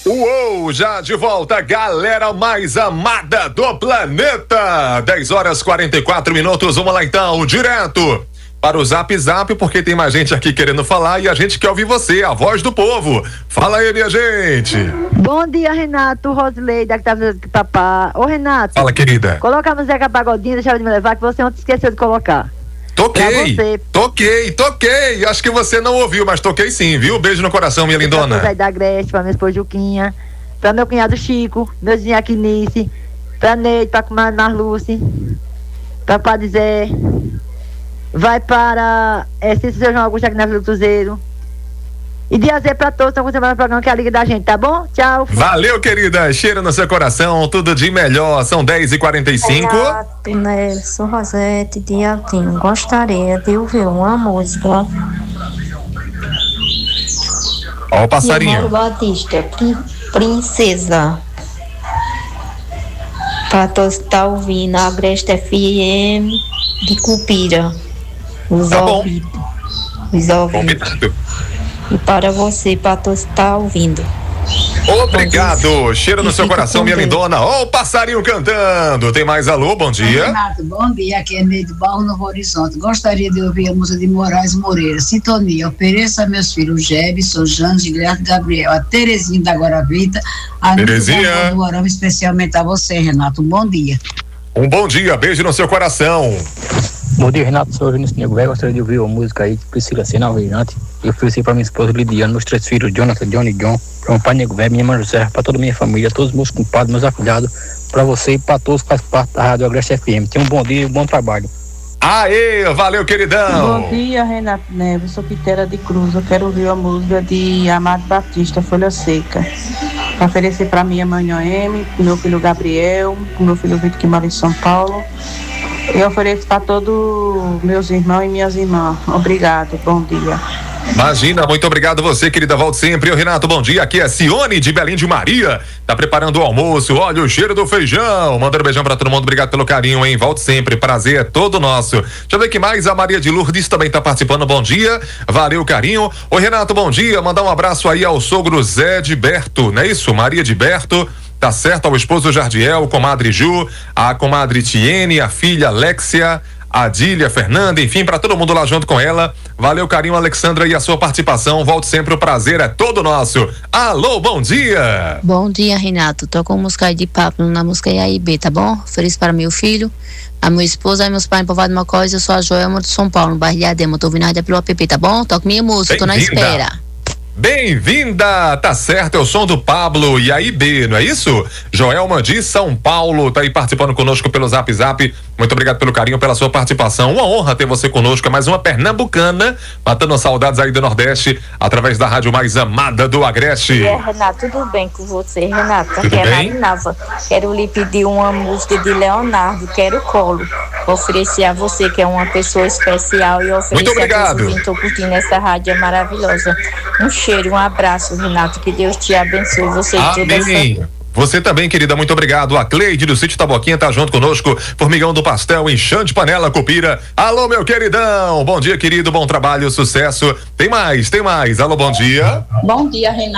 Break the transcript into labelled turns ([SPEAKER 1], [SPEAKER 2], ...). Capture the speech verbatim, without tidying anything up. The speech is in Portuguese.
[SPEAKER 1] Uou, já de volta, galera mais amada do planeta. dez horas e quarenta e quatro minutos, vamos lá então, direto para o Zap Zap, porque tem mais gente aqui querendo falar e a gente quer ouvir você, a voz do povo. Fala aí, minha gente.
[SPEAKER 2] Bom dia, Renato, Rosileida, que tá fazendo aqui, papá. Ô, Renato.
[SPEAKER 1] Fala, querida.
[SPEAKER 2] Coloca a música Pagodinho, deixa eu de me levar, que você ontem esqueceu de colocar.
[SPEAKER 1] Toquei, toquei, toquei. Acho que você não ouviu, mas toquei sim, viu? Beijo no coração, minha lindona.
[SPEAKER 2] Pra da Grécia, pra minha esposa Juquinha, pra meu cunhado Chico, meu vizinho Aquinice, pra Neide, pra comadre Marluce, pra Padre Zé. Vai para é, Cícero Seu João Augusto aqui na Vila do Cruzeiro. E dizer pra todos que estão acompanhando o programa, que é a Liga da Gente, tá bom? Tchau.
[SPEAKER 1] Valeu, querida. Cheiro no seu coração, tudo de melhor. São dez e quarenta e cinco.
[SPEAKER 3] Renato, Nelson, Rosete de Altinho. Gostaria de ouvir uma música.
[SPEAKER 1] Ó o passarinho.
[SPEAKER 3] Mauro Batista, prin- Princesa. Pra todos que tá ouvindo, a Agreste F M de Cupira. Os
[SPEAKER 1] Tá bom.
[SPEAKER 3] ouvidos. Os ouvidos.
[SPEAKER 1] Combinado.
[SPEAKER 3] E para você, para todos que tá ouvindo.
[SPEAKER 1] Obrigado. Cheiro no
[SPEAKER 3] E
[SPEAKER 1] seu
[SPEAKER 3] fica
[SPEAKER 1] coração,
[SPEAKER 3] com
[SPEAKER 1] minha
[SPEAKER 3] Deus.
[SPEAKER 1] lindona. Ó o passarinho cantando. Tem mais alô? Bom dia.
[SPEAKER 4] Renato, bom dia, aqui é Neide Barro Novo Horizonte. Gostaria de ouvir a música de Moraes Moreira, Sintonia. Ofereça a meus filhos Jebson, Jane, Giliardo, Gabriel, a Terezinha da Guaravita, a
[SPEAKER 1] Terezinha.
[SPEAKER 4] do Arão, especialmente a você, Renato. Um bom dia.
[SPEAKER 1] Um bom dia. Beijo no seu coração.
[SPEAKER 5] Bom dia, Renato, sou o Vinícius Nego Velho. Gostaria de ouvir a música aí de Priscila Sena Alvejante. Eu ofereci para minha esposa Lidiane, meus três filhos, Jonathan, John e John, para meu pai Nego Velho, minha mãe José, para toda a minha família, todos os meus compadres, meus afilhados, para você e para todos que fazem parte da Rádio Agreste F M. Tenha um bom dia e um bom trabalho.
[SPEAKER 1] Aê, valeu, queridão.
[SPEAKER 6] Bom dia, Renato Neves, sou Pitera de Cruz. Eu quero ouvir a música de Amado Batista, Folha Seca. Pra oferecer para minha mãe Noemi, pro meu filho Gabriel, pro meu filho Vitor que mora em São Paulo. Eu ofereço para todos meus irmãos e minhas irmãs. Obrigado, bom dia.
[SPEAKER 1] Imagina, muito obrigado você, querida, volte sempre. Eu, Renato, bom dia, aqui é Cione de Belém de Maria, tá preparando o almoço, olha o cheiro do feijão, mandando um beijão pra todo mundo, obrigado pelo carinho, hein, volte sempre, prazer é todo nosso. Deixa eu ver que mais, a Maria de Lourdes também tá participando, bom dia, valeu, carinho. Oi, Renato, bom dia, mandar um abraço aí ao sogro Zé de Berto, não é isso? Maria de Berto, tá certo, ao esposo Jardiel, comadre Ju, a comadre Tiene, a filha Alexia, a Adília, Fernanda, enfim, pra todo mundo lá junto com ela. Valeu, carinho, Alexandra, e a sua participação. Volte sempre, o prazer é todo nosso. Alô, bom dia!
[SPEAKER 7] Bom dia, Renato. Tô com música aí de Pablo na música I A I B, tá bom? Feliz para meu filho, a minha esposa e meus pais em Povoado de Mocós. Eu sou a Joelma de São Paulo, no bairro de Adema. Tô ouvindo a rádio pelo app, tá bom? Toco minha música, tô na
[SPEAKER 1] Bem-vinda.
[SPEAKER 7] espera.
[SPEAKER 1] Bem-vinda, tá certo, é o som do Pablo e aí B, não é isso? Joelma de São Paulo, tá aí participando conosco pelo Zap Zap, muito obrigado pelo carinho, pela sua participação, uma honra ter você conosco, é mais uma pernambucana, matando saudades aí do Nordeste, através da rádio mais amada do Agreste.
[SPEAKER 3] É, Renato, tudo bem com você, Renato?
[SPEAKER 1] Tudo
[SPEAKER 3] Aqui é
[SPEAKER 1] bem?
[SPEAKER 3] Marinava. Quero lhe pedir uma música de Leonardo, Quero Colo. Vou oferecer a você, que é uma pessoa especial, e oferecer
[SPEAKER 1] Muito obrigado.
[SPEAKER 3] a todos que estão curtindo essa rádio, é maravilhosa. Um cheiro, um abraço, Renato, que Deus te abençoe, você e toda essa...
[SPEAKER 1] Amém. Você também, querida, muito obrigado. A Cleide do Sítio Taboquinha tá junto conosco. Formigão do Pastel, Enxante Panela, Cupira. Alô, meu queridão. Bom dia, querido. Bom trabalho, sucesso. Tem mais, tem mais. Alô, bom dia.
[SPEAKER 8] Bom dia, Renato.